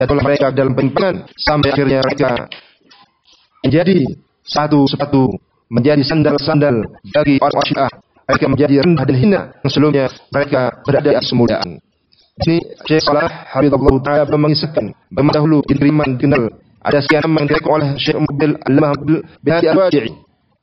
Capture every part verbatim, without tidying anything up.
jatuhlah mereka dalam penyimpangan sampai akhirnya mereka menjadi satu sepatu, menjadi sandal-sandal bagi orang Syiah. Mereka menjadi rendah dan hina yang sebelumnya mereka berada di atas kemuliaan. Ini Syekh Salah Hafizahullah Ta'ala mengisahkan bagaimana dahulu di Iman dikenal ada sekian nama yang direkom oleh Syekh Mubil Al-Lamah bin Hadi Al-Wadi'i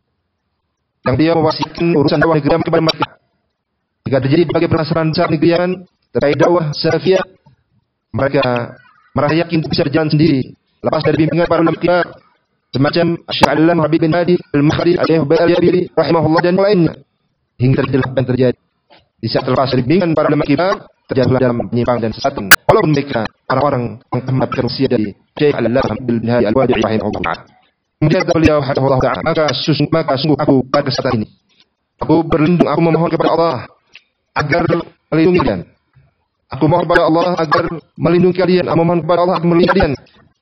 yang dia mewasiatkan urusan dakwah negeri kepada mereka. Jika terjadi berbagai permasalahan besar negerian terkait dakwah salafiyah, mereka merasa yakin bisa berjalan sendiri lepas dari bimbingan para ulama kibar semacam Syekh Al-Allamah Rabi' bin Hadi Al-Mahdi Al-Jabiri rahimahullah dan lainnya. Hingga terjadi apa yang terjadi di saat terlepas dari bimbingan para ulama kibar, terjadilah dalam penyimpangan dan sesatan. Walaupun mereka orang-orang yang mendapatkan usia dari Syekh Al-Allamah bin Hadi Al-Wadi'i rahimahullah. Kemudian beliau hafizahullah ta'ala, maka sungguh maka sungguh aku pada kesempatan ini aku berlindung, aku memohon kepada Allah agar melindungi kalian. Aku mohon kepada Allah agar melindungi kalian. Aku mohon kepada Allah agar melindungi kalian.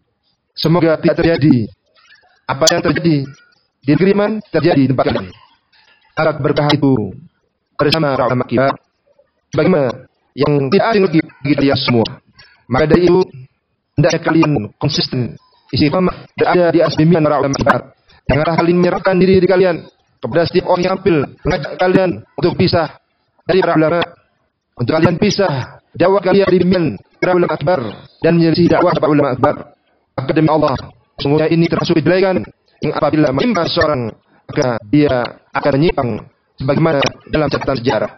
Semoga tidak terjadi apa yang terjadi di negeri Yaman terjadi di tempat kalian. Harap berkah itu bersama ulama kibar bagaimana yang tidak asing lagi bagi kalian semua. Maka dari itu hendaknya kalian konsisten istiqamah berada di atas bimbingan para ulama kibar. Janganlah kalian menyerahkan diri, diri kalian kepada setiap orang yang tampil mengajak kalian untuk pisah dari para ulama, untuk kalian pisah dakwah kalian dari bimbingan para ulama kibar dan menyelisih dakwah para ulama kibar. Maka demi Allah, sungguhnya ini termasuk kejelekan yang apabila menimpa seorang maka dia akan menyimpang sebagaimana dalam catatan sejarah.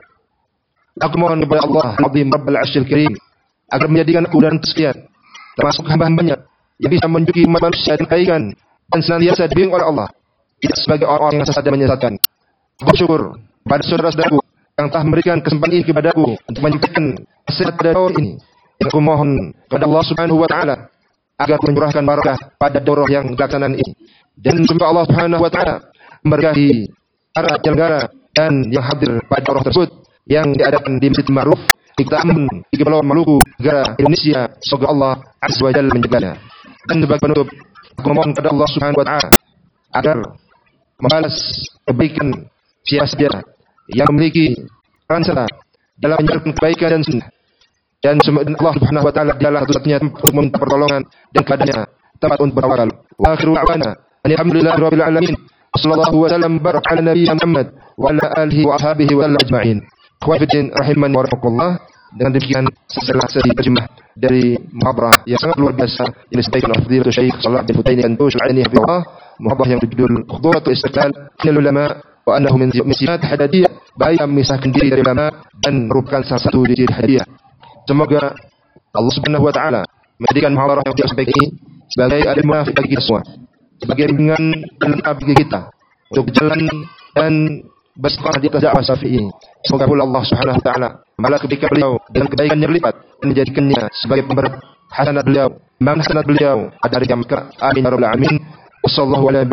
Aku mohon kepada Allah Azim Rabbul Arsyil Karim agar menjadikan aku dan sekalian termasuk hamba-hambanya yang bisa menunjuki umat manusia dan kebaikan dan senantiasa dibimbing oleh Allah, tidak sebagai orang-orang yang sesat dan menyesatkan. Aku bersyukur pada saudara-saudaraku yang telah memberikan kesempatan ini kepadaku untuk menyampaikan nasihat pada daurah ini. Yang aku mohon kepada Allah Subhanahu wa taala agar mencurahkan barakah pada daurah yang dilaksanakan ini. Dan semoga Allah Subhanahu wa taala memberkahi para penyelenggara dan yang hadir pada daurah tersebut yang diadakan di Masjid Ma'ruf di Ketamun di Kepulauan Maluku, negara Indonesia. Semoga Allah Azza wa Jalla menjaganya. Dan sebagai penutup, aku memohon kepada Allah Subhanahu wa taala agar membalas kebaikan siapa saja yang memiliki peran serta dalam menyebarkan kebaikan dan sunnah. Dan semoga Allah Subhanahu wa taala dialah satu-satunya tempat untuk meminta pertolongan dan kepadanya tempat untuk bertawakal. Wa akhiru da'wana alhamdulillahirabbil alamin. Sallallahu wasallam barak ala nabiyyina Muhammad wa ala alihi wa ashabihi wa sallam ajma'in. Khawaifiddin rahimani wa rahimakumullah. Dengan demikian setelah sesi terjemah dari muhadarah yang sangat luar biasa yang disampaikan oleh Fadilatul Syekh Shalih bin Hutaini Antush al-Aini hafizahullah, muhadarah yang berjudul Khuduratul Istiqlal minal ulama wa annahu min sifat hadadiyah, bahaya memisahkan diri dari ulama dan merupakan salah satu diri hadiyah. Semoga Allah Subhanahu wa taala menjadikan muhadarah yang kita sampaikan ini sebagai adil munafik bagi kita semua, sebagai bimbingan dan bagi kita untuk berjalan dan bersekolah di atas dakwah Syafi'i. Semoga pula Allah Subhanahu wa taala membalas kebaikan beliau dengan kebaikan yang berlipat dan menjadikannya sebagai pember hasanat beliau, man hasanat beliau pada hari kiamat. Amin ya rabbal alamin. Wassallallahu ala